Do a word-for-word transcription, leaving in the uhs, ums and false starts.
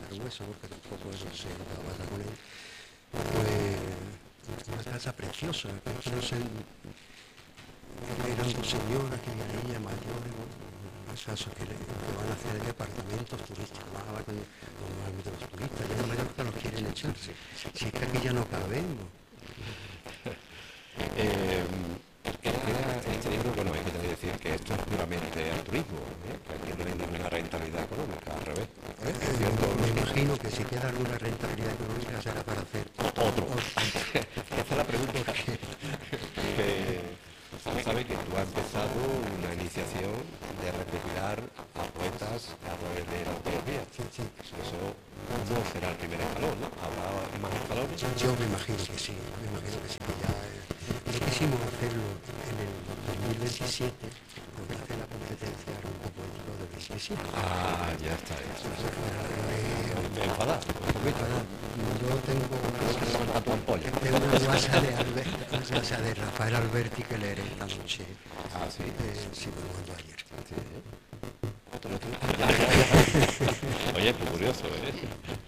Barrueso, porque tampoco no se daba con él. Pues una casa preciosa, que no sé, eran dos señoras que ella mayores, un caso que, le, que van a hacer departamentos turísticos, van a hablar con normalmente los turistas, ya en Mallorca los quieren echar, si, si es que aquí ya no cabemos. Eh, era este libro, bueno, hay que decir que esto es puramente al turismo, ¿eh? Que aquí no hay ninguna rentabilidad económica, al revés. Eh, eh, me imagino que si queda alguna rentabilidad económica será para hacer otro. Esa es la pregunta. que, sabe que tú has empezado una iniciación de recopilar a poetas a través de la antología. Sí, sí. Eso no será el primer escalón, ¿no? Habrá más escalones. Yo me imagino que sí, me imagino que sí, que ya eh, no quisimos hacerlo en el dos mil veintisiete, porque hace la competencia era un poco poético del veintisiete. Ah, ya está eso. Eh, Me enfada, un poquito. Yo tengo una, A tu ampolla. tengo una WhatsApp de, Albert, una WhatsApp de Rafael Alberti que leeré esta noche. Ah, sí. Eh, sí, me lo mandó ayer. Sí. Oye, pues curioso, ¿eh?